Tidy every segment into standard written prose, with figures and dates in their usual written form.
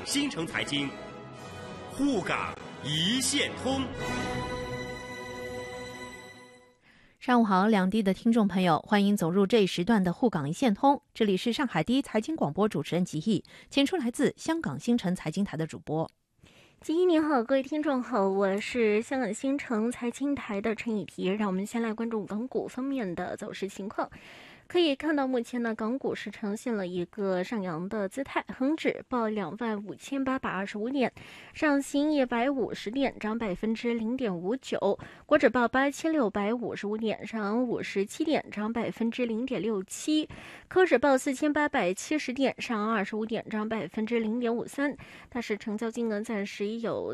新城财经，沪港一线通。 上午好，两地的听众朋友，欢迎走入这一时段的沪港一线通。这里是上海第一财经广播主持人吉毅，请出来自香港新城财经台的主播。 吉毅您好，各位听众好，我是香港新城财经台的陈以提。让我们先来关注港股方面的走势情况。可以看到，目前呢，港股是呈现了一个上扬的姿态，恒指报25825点，上行150点，涨0.59%；国指报8655点，上57点，涨0.67%；科指报4870点，上25点，涨0.53%。但是成交金额暂时有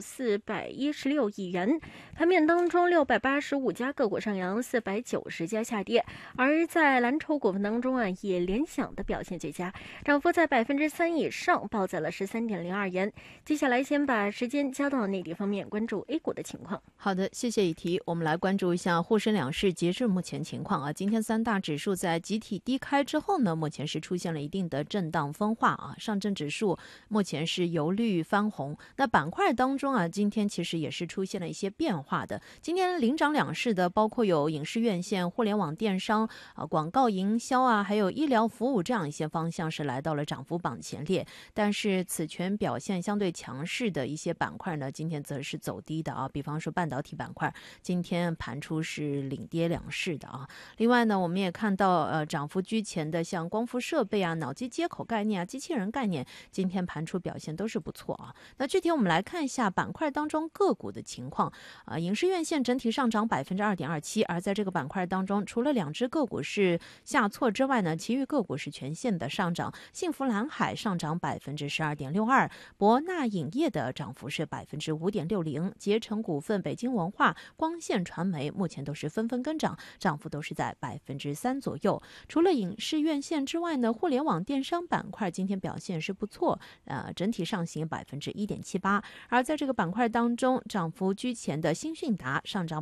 416亿元。盘面当中，685家个股上扬，490家下跌，而在蓝筹股份当中啊，以联想的表现最佳，涨幅在3%以上，报在了13.02元。接下来先把时间交到内地方面，关注 A 股的情况。 好的，谢谢以提。我们来关注一下沪深两市截至目前情况啊。今天三大指数在集体低开之后呢，目前是出现了一定的震荡分化啊。上证指数目前是由绿翻红，那板块当中啊，今天其实也是出现了一些变化的。今天领涨两市的包括有影视院线、互联网电商广告营销啊，还有医疗服务这样一些方向是来到了涨幅榜前列。但是此前表现相对强势的一些板块呢，今天则是走低的啊。比方说半导体板块，今天盘出是领跌两市的啊。另外呢，我们也看到涨幅居前的像光伏设备啊、脑机接口概念啊、机器人概念，今天盘出表现都是不错啊。那具体我们来看一下板块当中个股的情况啊。影视院线整体上涨2.27%，而在这个板块当中，除了两只个股是下挫之外呢，其余个股是全线的上涨。幸福蓝海上涨12.62%，博纳影业的涨幅是5.60%，捷成股份、北京文化、光线传媒目前都是纷纷跟涨，涨幅都是在3%左右。除了影视院线之外呢，互联网电商板块今天表现是不错，整体上行1.78%。而在这个板块当中，涨幅居前的新讯达上涨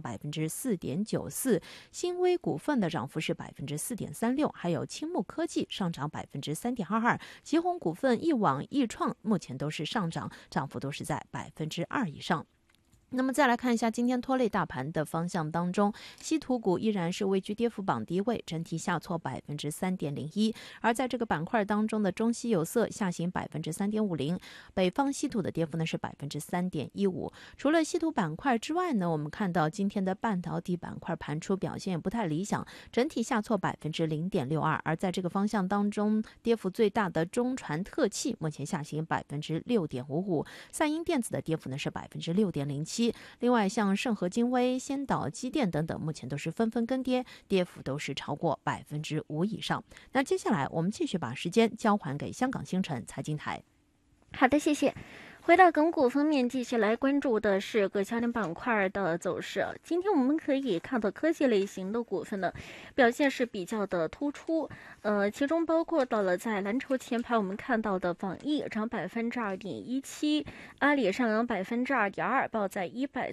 4.94%，新微股份的涨幅是4.36%，还有青木科技上涨3.22%，吉鸿股份、易网、易创目前都是上涨，涨幅都是在2%以上。那么再来看一下今天拖累大盘的方向当中，稀土股依然是位居跌幅榜第一位，整体下挫3.01%。而在这个板块当中的中稀有色下行3.50%，北方稀土的跌幅呢是3.15%。除了稀土板块之外呢，我们看到今天的半导体板块盘出表现也不太理想，整体下挫0.62%。而在这个方向当中，跌幅最大的中传特气目前下行6.55%，赛英电子的跌幅呢是6.07%。另外像盛和精微、先导机电等等，目前都是纷纷跟跌，跌幅都是超过5%以上。那接下来我们继续把时间交还给香港新城财经台。 好的，谢谢。回到港股方面，继续来关注的是各焦点板块的走势。今天我们可以看到科技类型的股份呢，表现是比较的突出。其中包括到了在蓝筹前排，我们看到的网易涨2.17%，阿里上扬2.2%，报在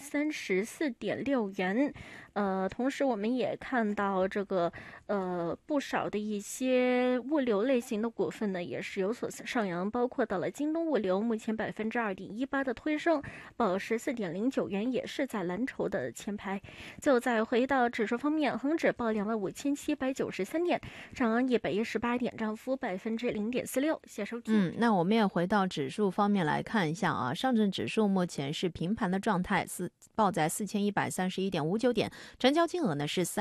134.6元。同时我们也看到这个不少的一些物流类型的股份呢，也是有所上扬，包括到了京东物流，目前2.18%的推升，报14.09元，也是在蓝筹的前排。最后再回到指数方面，恒指报25793点，上扬118点，涨幅0.46%。谢收听。 那我们也回到指数方面来看一下啊，上证指数目前是平盘的状态，报在4131.59点。成交金额呢是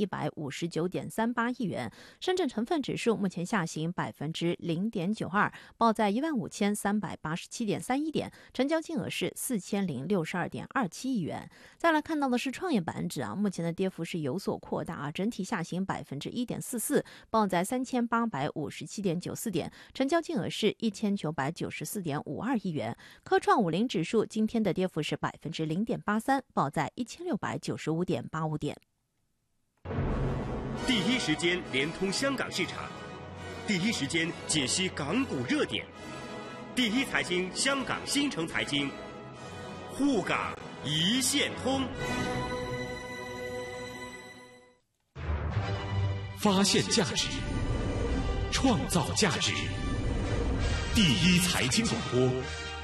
3159.38亿元。深圳成分指数目前下行0.92%，报在15387.31点，成交金额是4062.27亿元。再来看到的是创业板指啊，目前的跌幅是有所扩大啊，整体下行1.44%，报在3857.94点，成交金额是1994.52亿元。科创50指数今天的跌幅是0.83%，报在1695.85点。 第一时间连通香港市场，第一时间解析港股热点，第一财经香港新城财经，沪港一线通。 发现价值，创造价值。第一财经广播